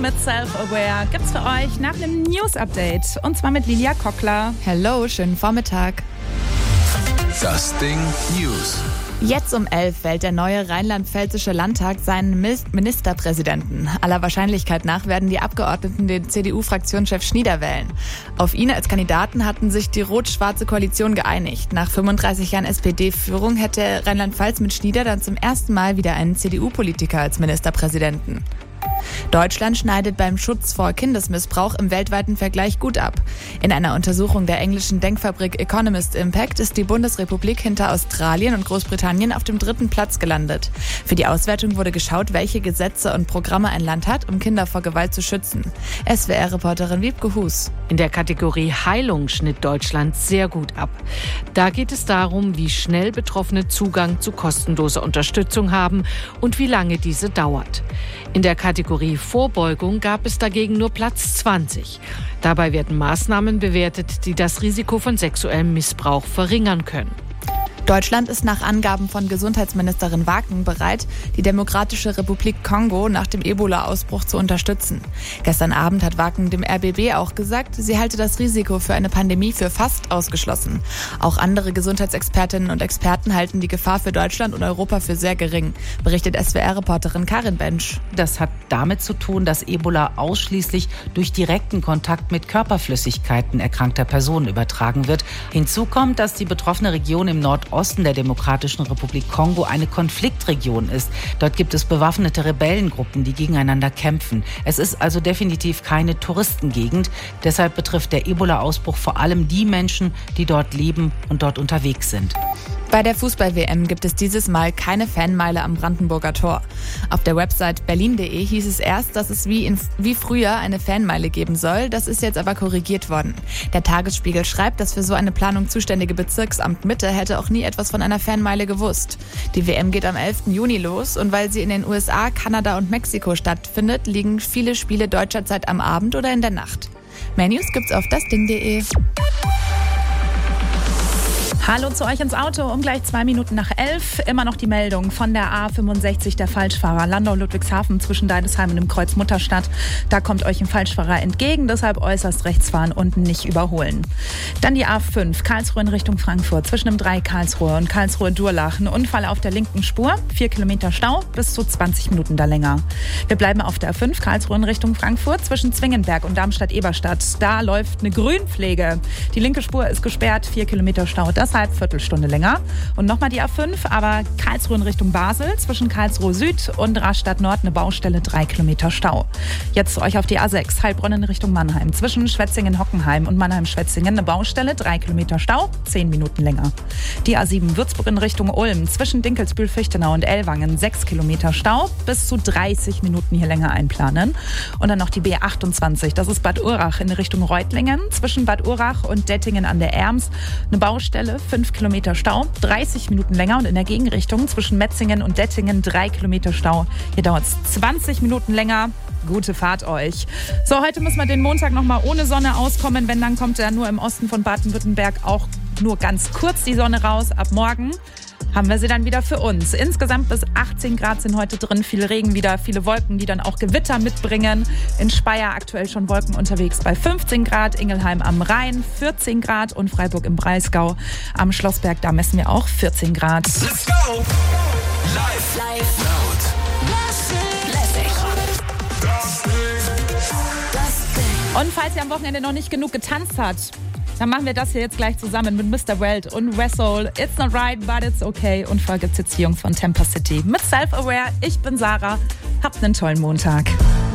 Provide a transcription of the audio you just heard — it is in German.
mit Self-Aware gibt's für euch nach einem News-Update. Und zwar mit Lilia Kockler. Hello, schönen Vormittag. Das Ding News. Jetzt um 11 wählt der neue rheinland-pfälzische Landtag seinen Ministerpräsidenten. Aller Wahrscheinlichkeit nach werden die Abgeordneten den CDU-Fraktionschef Schnieder wählen. Auf ihn als Kandidaten hatten sich die rot-schwarze Koalition geeinigt. Nach 35 Jahren SPD-Führung hätte Rheinland-Pfalz mit Schnieder dann zum ersten Mal wieder einen CDU-Politiker als Ministerpräsidenten. Deutschland schneidet beim Schutz vor Kindesmissbrauch im weltweiten Vergleich gut ab. In einer Untersuchung der englischen Denkfabrik Economist Impact ist die Bundesrepublik hinter Australien und Großbritannien auf dem 3. Platz gelandet. Für die Auswertung wurde geschaut, welche Gesetze und Programme ein Land hat, um Kinder vor Gewalt zu schützen. SWR-Reporterin Wiebke Hus. In der Kategorie Heilung schnitt Deutschland sehr gut ab. Da geht es darum, wie schnell Betroffene Zugang zu kostenloser Unterstützung haben und wie lange diese dauert. In der Kategorie Vorbeugung gab es dagegen nur Platz 20. Dabei werden Maßnahmen bewertet, die das Risiko von sexuellem Missbrauch verringern können. Deutschland ist nach Angaben von Gesundheitsministerin Waken bereit, die Demokratische Republik Kongo nach dem Ebola-Ausbruch zu unterstützen. Gestern Abend hat Waken dem RBB auch gesagt, sie halte das Risiko für eine Pandemie für fast ausgeschlossen. Auch andere Gesundheitsexpertinnen und Experten halten die Gefahr für Deutschland und Europa für sehr gering, berichtet SWR-Reporterin Karin Bensch. Das hat damit zu tun, dass Ebola ausschließlich durch direkten Kontakt mit Körperflüssigkeiten erkrankter Personen übertragen wird. Hinzu kommt, dass die betroffene Region im Nordosten der Demokratischen Republik Kongo eine Konfliktregion ist. Dort gibt es bewaffnete Rebellengruppen, die gegeneinander kämpfen. Es ist also definitiv keine Touristengegend. Deshalb betrifft der Ebola-Ausbruch vor allem die Menschen, die dort leben und dort unterwegs sind. Bei der Fußball-WM gibt es dieses Mal keine Fanmeile am Brandenburger Tor. Auf der Website berlin.de hieß es erst, dass es wie früher eine Fanmeile geben soll. Das ist jetzt aber korrigiert worden. Der Tagesspiegel schreibt, das für so eine Planung zuständige Bezirksamt Mitte hätte auch nie etwas von einer Fanmeile gewusst. Die WM geht am 11. Juni los und weil sie in den USA, Kanada und Mexiko stattfindet, liegen viele Spiele deutscher Zeit am Abend oder in der Nacht. Mehr News gibt's auf dasding.de. Hallo zu euch ins Auto, um gleich 2 Minuten nach 11. Immer noch die Meldung von der A65, der Falschfahrer Landau-Ludwigshafen zwischen Deidesheim und dem Kreuz Mutterstadt. Da kommt euch ein Falschfahrer entgegen, deshalb äußerst rechts fahren und nicht überholen. Dann die A5, Karlsruhe in Richtung Frankfurt, zwischen dem 3 Karlsruhe und Karlsruhe-Durlach. Ein Unfall auf der linken Spur, 4 Kilometer Stau, bis zu 20 Minuten da länger. Wir bleiben auf der A5, Karlsruhe in Richtung Frankfurt, zwischen Zwingenberg und Darmstadt-Eberstadt. Da läuft eine Grünpflege. Die linke Spur ist gesperrt, 4 Kilometer Stau, deshalb Viertelstunde länger. Und nochmal die A5, aber Karlsruhe in Richtung Basel, zwischen Karlsruhe Süd und Rastatt Nord eine Baustelle, 3 Kilometer Stau. Jetzt euch auf die A6, Heilbronn in Richtung Mannheim, zwischen Schwetzingen-Hockenheim und Mannheim-Schwetzingen eine Baustelle, 3 Kilometer Stau, 10 Minuten länger. Die A7 Würzburg in Richtung Ulm, zwischen Dinkelsbühl-Fichtenau und Ellwangen, 6 Kilometer Stau, bis zu 30 Minuten hier länger einplanen. Und dann noch die B28, das ist Bad Urach in Richtung Reutlingen, zwischen Bad Urach und Dettingen an der Erms, eine Baustelle, 5 Kilometer Stau, 30 Minuten länger und in der Gegenrichtung zwischen Metzingen und Dettingen 3 Kilometer Stau. Hier dauert es 20 Minuten länger. Gute Fahrt euch. So, heute müssen wir den Montag noch mal ohne Sonne auskommen. Wenn, dann kommt ja nur im Osten von Baden-Württemberg auch nur ganz kurz die Sonne raus. Ab morgen haben wir sie dann wieder für uns. Insgesamt bis 18 Grad sind heute drin. Viel Regen wieder, viele Wolken, die dann auch Gewitter mitbringen. In Speyer aktuell schon Wolken unterwegs bei 15 Grad. Ingelheim am Rhein 14 Grad und Freiburg im Breisgau. Am Schlossberg, da messen wir auch 14 Grad. Let's go! Live. Laut. Und falls ihr am Wochenende noch nicht genug getanzt habt, dann machen wir das hier jetzt gleich zusammen mit Mr. Welt und Wessel. It's not right, but it's okay. Und vorher gibt's jetzt hier von Temper City mit Self-Aware. Ich bin Sarah. Habt einen tollen Montag.